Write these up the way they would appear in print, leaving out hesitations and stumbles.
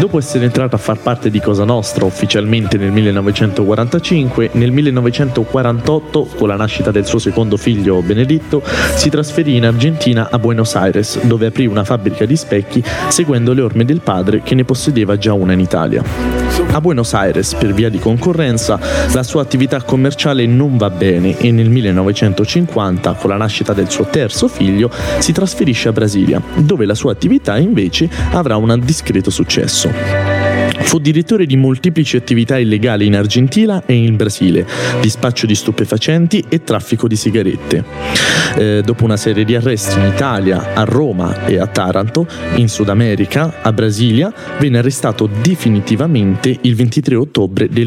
Dopo essere entrato a far parte di Cosa Nostra ufficialmente nel 1945, nel 1948, con la nascita del suo secondo figlio Benedetto, si trasferì in Argentina a Buenos Aires, dove aprì una fabbrica di specchi seguendo le orme del padre, che ne possedeva già una in Italia. A Buenos Aires, per via di concorrenza, la sua attività commerciale non va bene e nel 1950, con la nascita del suo terzo figlio, si trasferisce a Brasilia, dove la sua attività invece avrà un discreto successo. Fu direttore di molteplici attività illegali in Argentina e in Brasile, dispaccio di stupefacenti e traffico di sigarette. Dopo una serie di arresti in Italia, a Roma e a Taranto, in Sud America, a Brasilia, venne arrestato definitivamente il 23 ottobre del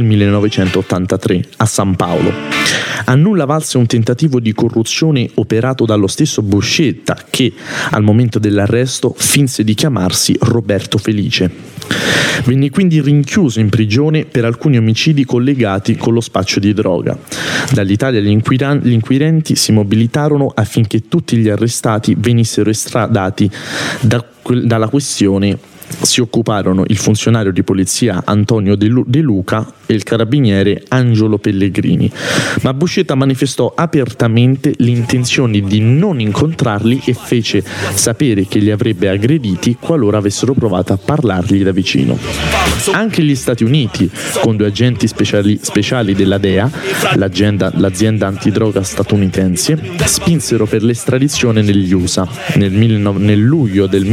1983 a San Paolo. A nulla valse un tentativo di corruzione operato dallo stesso Buscetta, che al momento dell'arresto finse di chiamarsi Roberto Felice. Venne quindi rinchiuso in prigione per alcuni omicidi collegati con lo spaccio di droga. Dall'Italia gli inquirenti si mobilitarono affinché tutti gli arrestati venissero estradati dalla questione. Si occuparono il funzionario di polizia Antonio De Luca e il carabiniere Angelo Pellegrini, ma Buscetta manifestò apertamente l'intenzione di non incontrarli e fece sapere che li avrebbe aggrediti qualora avessero provato a parlargli da vicino. Anche gli Stati Uniti, con 2 agenti speciali della DEA, l'azienda antidroga statunitense, spinsero per l'estradizione negli USA. Nel luglio del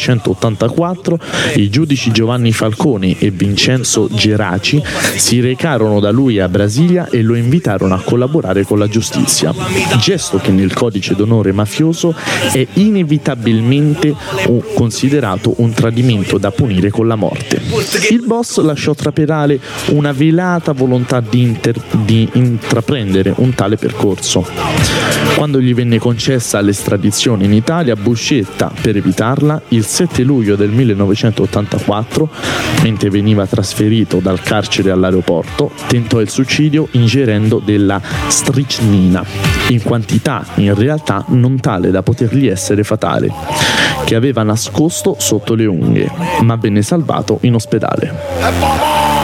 1984 i giudici Giovanni Falcone e Vincenzo Geraci si recarono da lui a Brasilia e lo invitarono a collaborare con la giustizia, gesto che nel codice d'onore mafioso è inevitabilmente considerato un tradimento da punire con la morte. Il boss lasciò trapelare una velata volontà di intraprendere un tale percorso. Quando gli venne concessa l'estradizione in Italia, Buscetta, per evitarla, il 7 luglio del 1984, mentre veniva trasferito dal carcere all'aeroporto, tentò il suicidio ingerendo della stricnina, in quantità in realtà non tale da potergli essere fatale, che aveva nascosto sotto le unghie, ma venne salvato in ospedale.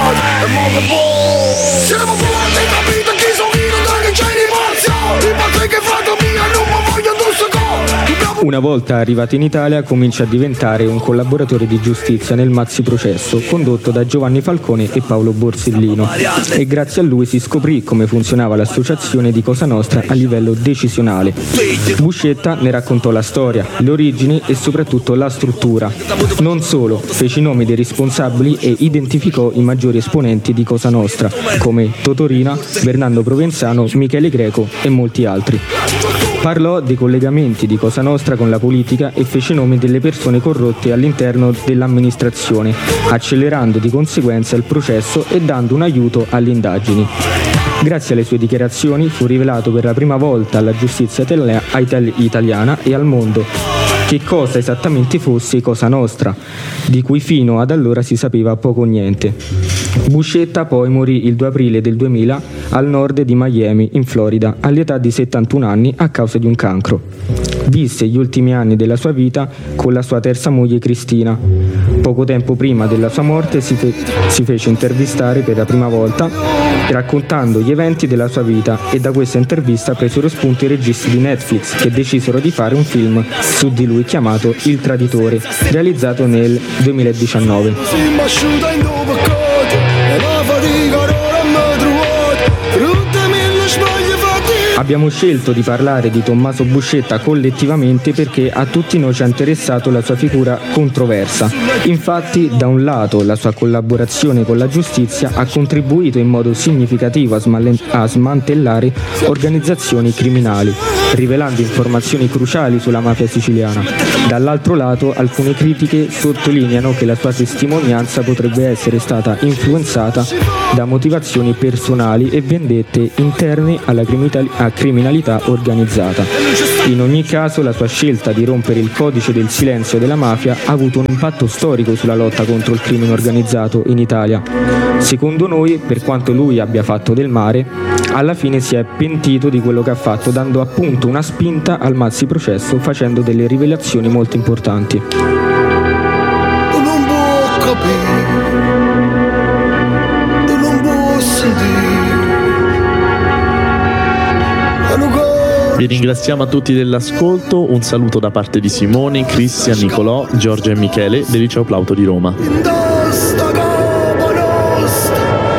Una volta arrivato in Italia comincia a diventare un collaboratore di giustizia nel maxiprocesso condotto da Giovanni Falcone e Paolo Borsellino, e grazie a lui si scoprì come funzionava l'associazione di Cosa Nostra a livello decisionale. Buscetta ne raccontò la storia, le origini e soprattutto la struttura. Non solo, fece i nomi dei responsabili e identificò i maggiori esponenti di Cosa Nostra come Totorina, Bernardo Provenzano, Michele Greco e molti altri. Parlò dei collegamenti di Cosa Nostra con la politica e fece nomi delle persone corrotte all'interno dell'amministrazione, accelerando di conseguenza il processo e dando un aiuto alle indagini. Grazie alle sue dichiarazioni fu rivelato per la prima volta alla giustizia italiana e al mondo che cosa esattamente fosse Cosa Nostra, di cui fino ad allora si sapeva poco o niente. Buscetta poi morì il 2 aprile del 2000 al nord di Miami, in Florida, all'età di 71 anni a causa di un cancro. Visse gli ultimi anni della sua vita con la sua terza moglie Cristina. Poco tempo prima della sua morte si fece intervistare per la prima volta raccontando gli eventi della sua vita, e da questa intervista presero spunto i registi di Netflix, che decisero di fare un film su di lui chiamato Il Traditore, realizzato nel 2019. Abbiamo scelto di parlare di Tommaso Buscetta collettivamente perché a tutti noi ci ha interessato la sua figura controversa. Infatti, da un lato, la sua collaborazione con la giustizia ha contribuito in modo significativo a smantellare organizzazioni criminali, rivelando informazioni cruciali sulla mafia siciliana. Dall'altro lato, alcune critiche sottolineano che la sua testimonianza potrebbe essere stata influenzata da motivazioni personali e vendette interne alla criminalità organizzata. In ogni caso, la sua scelta di rompere il codice del silenzio della mafia ha avuto un impatto storico sulla lotta contro il crimine organizzato in Italia. Secondo noi, per quanto lui abbia fatto del male, alla fine si è pentito di quello che ha fatto, dando appunto una spinta al maxiprocesso, facendo delle rivelazioni molto importanti. capire e non può sentire. Vi ringraziamo a tutti dell'ascolto, un saluto da parte di Simone, Cristian, Nicolò, Giorgia e Michele del Liceo Plauto di Roma.